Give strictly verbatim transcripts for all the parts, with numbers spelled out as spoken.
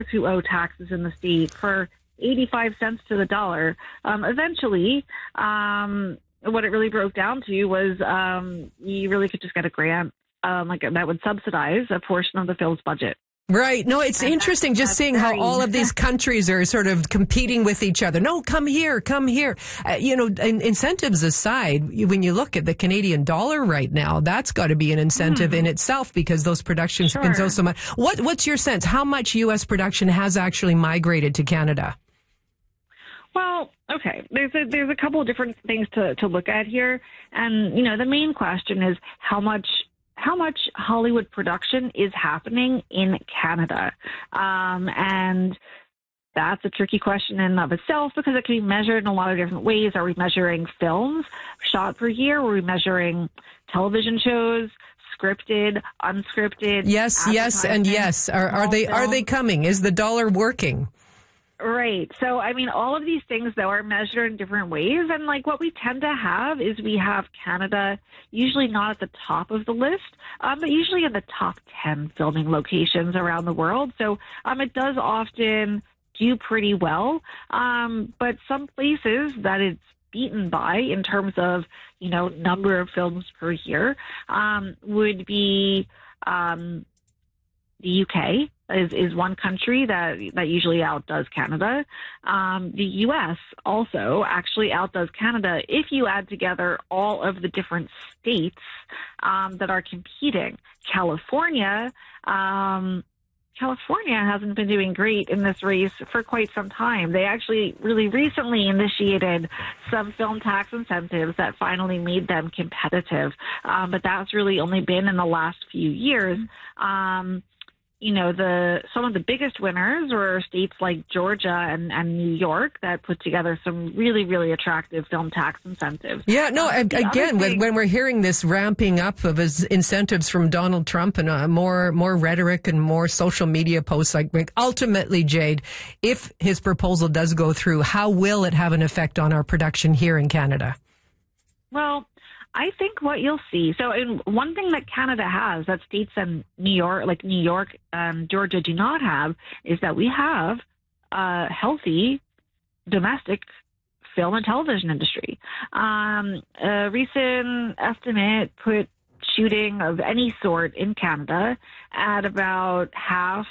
who owe taxes in the state for eighty-five cents to the dollar. Um, eventually, um, what it really broke down to was um, you really could just get a grant um, like that would subsidize a portion of the film's budget. Right. No, it's and interesting just seeing very... how all of these countries are sort of competing with each other. No, come here, come here. Uh, you know, in, incentives aside, when you look at the Canadian dollar right now, that's got to be an incentive mm. in itself because those productions sure. can so, so much. What, what's your sense? How much U S production has actually migrated to Canada? Well, okay, there's a, there's a couple of different things to, to look at here. And, you know, the main question is how much how much Hollywood production is happening in Canada. Um, and that's a tricky question in and of itself because it can be measured in a lot of different ways. Are we measuring films shot per year? Are we measuring television shows, scripted, unscripted? Yes, yes, and yes. Are, are they are they coming? Is the dollar working? Right. So, I mean, all of these things, though, are measured in different ways. And, like, what we tend to have is we have Canada usually not at the top of the list, um, but usually in the top ten filming locations around the world. So um, it does often do pretty well. Um, but some places that it's beaten by in terms of, you know, number of films per year um, would be um, the U K. Is, is one country that that usually outdoes Canada. Um, the U S also actually outdoes Canada if you add together all of the different states um, that are competing. California, um, California hasn't been doing great in this race for quite some time. They actually really recently initiated some film tax incentives that finally made them competitive, um, but that's really only been in the last few years. Um, You know, the some of the biggest winners were states like Georgia and, and New York that put together some really, really attractive film tax incentives. Yeah, no, um, again, thing, when we're hearing this ramping up of his incentives from Donald Trump and uh, more more rhetoric and more social media posts, like, like ultimately, Jade, if his proposal does go through, how will it have an effect on our production here in Canada? Well, I think what you'll see, so in, one thing that Canada has that states and New York, like New York and Georgia do not have, is that we have a healthy domestic film and television industry. Um, a recent estimate put shooting of any sort in Canada at about half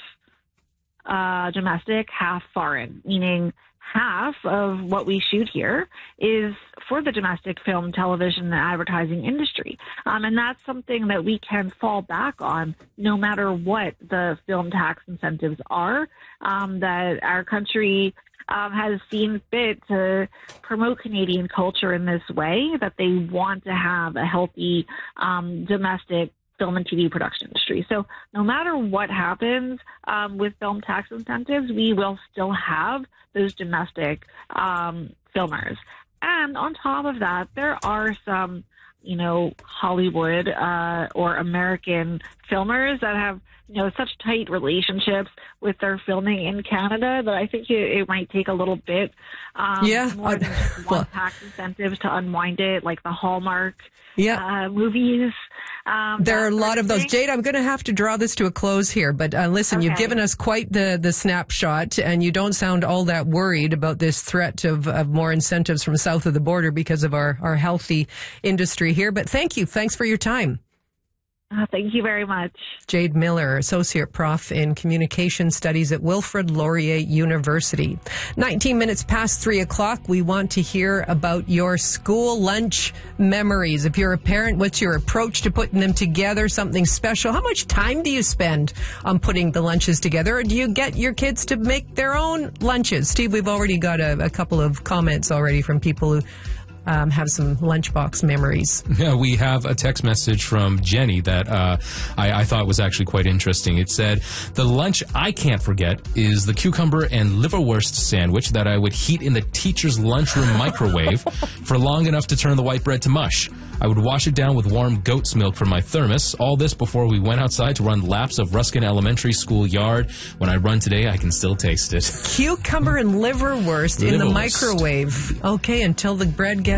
uh, domestic, half foreign, meaning half of what we shoot here is for the domestic film, television, and advertising industry. Um, and that's something that we can fall back on no matter what the film tax incentives are, um, that our country um, has seen fit to promote Canadian culture in this way, that they want to have a healthy um, domestic film and T V production industry. So no matter what happens um, with film tax incentives, we will still have those domestic um, filmers. And on top of that, there are some, you know, Hollywood uh, or American filmers that have, you know, such tight relationships with their filming in Canada that I think it, it might take a little bit um, yeah. more than just one tax incentives to unwind it, like the Hallmark yeah. uh, movies. Um, there are a lot of those. Jade, I'm going to have to draw this to a close here, but uh, listen, okay. You've given us quite the, the snapshot, and you don't sound all that worried about this threat of, of more incentives from south of the border because of our, our healthy industry here. But thank you. Thanks for your time. Uh, thank you very much. Jade Miller, Associate Prof in Communication Studies at Wilfrid Laurier University. nineteen minutes past three o'clock. We want to hear about your school lunch memories. If you're a parent, what's your approach to putting them together? Something special? How much time do you spend on putting the lunches together? Or do you get your kids to make their own lunches? Steve, we've already got a, a couple of comments already from people who Um, have some lunchbox memories. Yeah, we have a text message from Jenny that uh, I, I thought was actually quite interesting. It said, the lunch I can't forget is the cucumber and liverwurst sandwich that I would heat in the teacher's lunchroom microwave for long enough to turn the white bread to mush. I would wash it down with warm goat's milk from my thermos. All this before we went outside to run laps of Ruskin Elementary School yard. When I run today, I can still taste it. Cucumber and liverwurst in the microwave. Okay, until the bread gets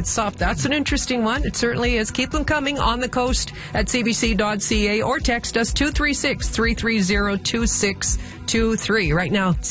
at S O P. That's an interesting one. It certainly is. Keep them coming on the coast at c b c dot c a or text us two three six, three three zero, two six two three. Right now,